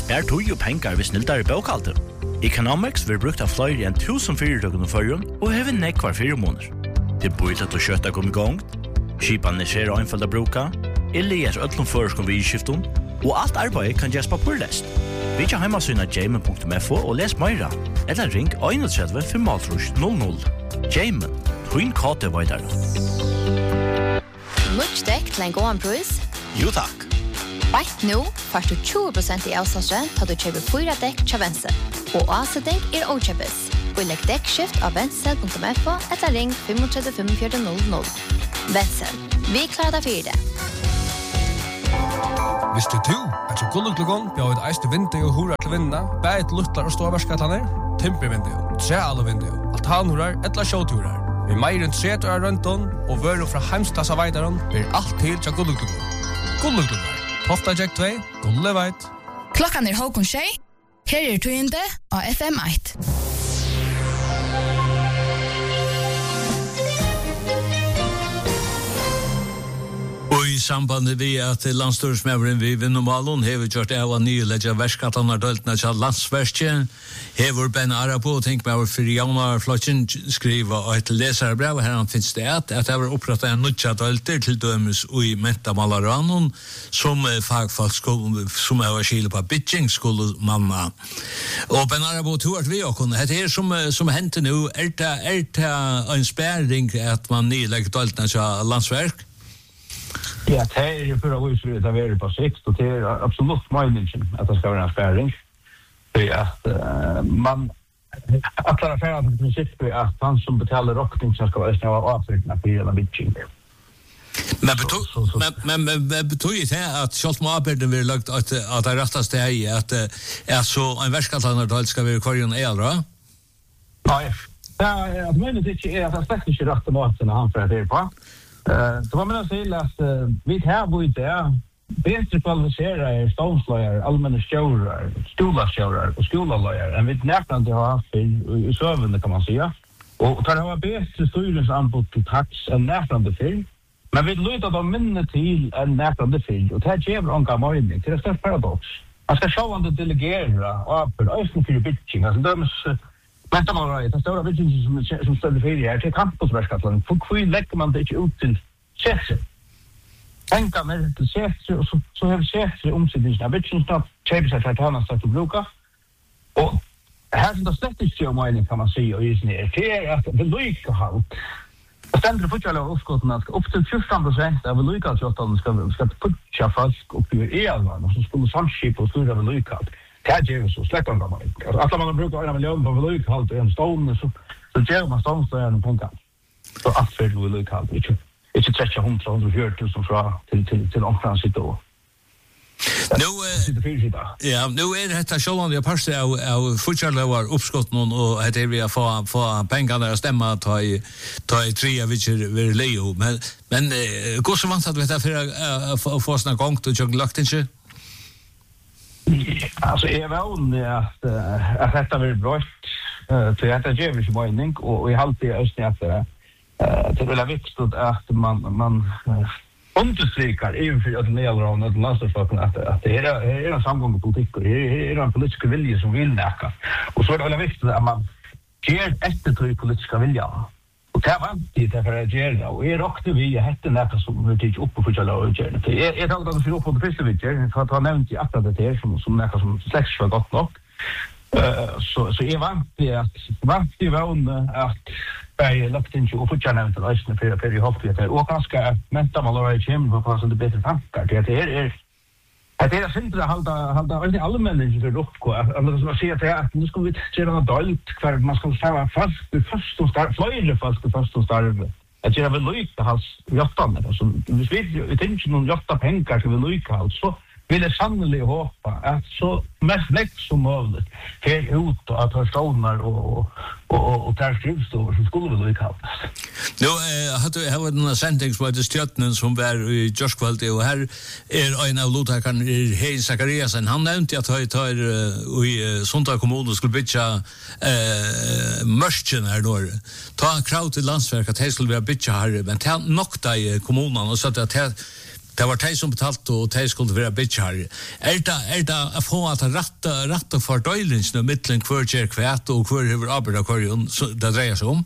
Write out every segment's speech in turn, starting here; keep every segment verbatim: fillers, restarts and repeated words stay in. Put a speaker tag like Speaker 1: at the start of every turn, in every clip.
Speaker 1: Her tog jo penger ved snilldere bøkalter. Economics vil brukt av flere enn tusen fyrirtøkken og førjen, og hever nekk hver fire måneder. Det bor til å kjøtta kom i gang, skipene skjer og innfølt av bruka, eller gjør ødlom føreskom ved skiften, og alt arbeid kan gjøres papurlest. Vi kan heimasyna jamen punktum f o og les meira, eller ring tretti fem null null. Jamen, twin kate videre.
Speaker 2: Much dekk til en god pris?
Speaker 1: Jo takk.
Speaker 2: Right nu får du tjúgu prosent i avståndsrent til du kjøper fyra dekk til Vensel. Og avsetning er okjøpes. Og legg dekkskift av vensel punktum f o eller ring tre fem fem fire null null. Vensel, vi klarer deg for det.
Speaker 3: Visste du at så gulluklugon bjør et eiste vindu og hura til vinna, bæt luttlar og ståverskatlaner, timpervindu, trealuvindu, altanhurar, etla sjåturar. Vi meir enn tretur av røntun og vøru fra heimstassa veidaron blir alt til til gulluklugon. Gulluklugon, Tofta Jack två, Gulle veit.
Speaker 4: Klokkan er halvkon tjei, her er tøyende av F M eitt.
Speaker 5: I samband med at landstorsmeveren vi Vinnomalon hever gjort av å nylegge verskattan av døltene til landsverket. Hever Ben Arabo og tenk meg for jaunarflotjen skriva et leserbrev her han finnes det at at det var opprettet en nødja dølter til dømes i mentamalaраnon som fagfolk som er skile på bitching skulle manna. Og Ben Arabo tog at vi også kunne. Det er som, som hendte nå, er det, er det en sperring at man nylegger døltene til landsverk?
Speaker 6: Ja, det er jo for å vise det er på sikt, og det er absolutt meningen at det skal være en sperring. For at uh, man, at det er ferdig til prinsippet at han som betaler rokning som skal være snøy av avfyrtene på hele bitching.
Speaker 5: Men betyr det at selv om arbeidet vil lagt at, at det retteste er i at, at så en verskatlandardal skal være kvarjon eldre?
Speaker 6: Nei, det er at meningen ikke er at det slett ikke rette måten han får det på. Uh, så man må si at uh, vi her bor i det bedre kvalifiserer stånsløyer, allmenne stjører, skolastjører og skolaløyer enn vi nærkende har hatt i, i søvende, kan man si. Og det har bedre styringsanbud til taks enn nærkende fyll, men vi lytter da minne til enn nærkende fyll, og det gjør unga mening, det er størst paradox. Man skal se om det delegerer og for øyne for bitching, altså dømes Men det var det stora bitching som som ställde för det här till campusverkatlan. För hur lägger man det ut till chefs? Tänka med till chefs och så så har chefs omsättningen av bitching snart chefs att ta hand om bruka. Och här är det ständigt ju mening kan man säga och just ner till att det lyckas halt. Och sen det fortsätter att uppskotten att upp till fjorton procent av lyckas att de ska ska putcha fast upp i elvan och så skulle samskip och stora lyckas. Det är ju så släpper man bara. Att man brukar en miljon på volym halt en stone så så ger man stone så en punkt. Så att för volym halt inte inte tretton hundra och hundra tusen från till till till omfransit då.
Speaker 5: Nu ja, nu är det här själva jag passar av av futsalvar uppskott någon och det är vi få få pengarna att stämma ta i ta i tre vilket är Leo men men hur så vant att vet för få såna gång till jag lagt inte.
Speaker 6: Alltså är väl att att detta blir bra för att det ger ju mening och i allt det östni att det det är väl viktigt att man man understryker även för att det gäller om att landsfolken att att det är är en samgång politik och det är en politisk vilja som vill näka och så är det väl viktigt att man ger efter politiska vilja. Och det var inte för att göra och är också vi hette näka som vi tycker upp på för att göra. Det är ett av de fyra på det första vilket för att ha nämnt i att det är som som näka som släcks för gott nog. Eh så så är vant det att vant det var att jag lagt in och för att nämnt det är för för i hopp det och ganska mental mallory gym för att det bättre tankar det är Det är synd att hålla hålla väldigt allmänna för upp och alltså som säger att ja, nu ska vi göra något dåligt för man ska ställa fast det första och start flyger fast det första och start att göra väl lycka has jottan alltså vi vet vi tänker någon jotta pengar till lycka alltså vill det sannolikt hoppa att så mest lätt som möjligt för ut och att ha stonar och och och där skrivstor som skulle väl lycka.
Speaker 5: Nu eh hade jag hade en sändning på det stjärnan som var i Joskvald och här är en av Lotakan Hej Zachariasen han nämnde att han tar i Sunda kommun och skulle bitcha eh mörschen här då. Ta en krav till landsverk att det skulle vara bitcha här men ta nokta i kommunen och så att Det var de som betalt og de skulle være bitchare. Er det, er det å få at rette, rette fordøylingsene mittlen hver kjær kvæt og hver hever arbeid av hver det dreier seg om?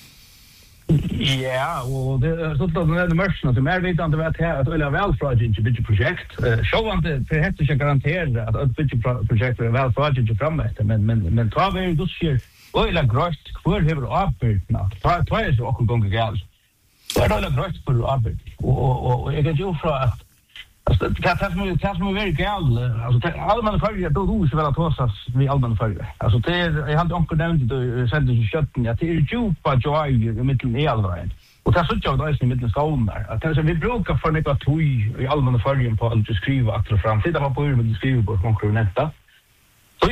Speaker 6: Ja, og det er sånn at det er mørkene som er vidt at det er et øyelig velfragjent byggprosjekt. Sjåvan det er helt ikke garantere at et byggprosjekt er velfragjent fremme etter, men, men, men ta vi jo skjer øyelig grøst hver hever arbeidene. Ta er så akkurat ganger galt. Det er øyelig grøst for arbeid. Og, og, og, og jeg kan jo fra at alltså det tas mig tas mig väldigt gäll alltså allmänna följer då då så väl att oss vi allmänna följer alltså det jag hade onkel nämnt det sände ju skötten jag det är ju på joy i mitten i allvägen och det så jag då i mitten skolan där att alltså vi brukar för några toj i allmänna följen på att skriva att fram sitta på på med skriva på konkurrenta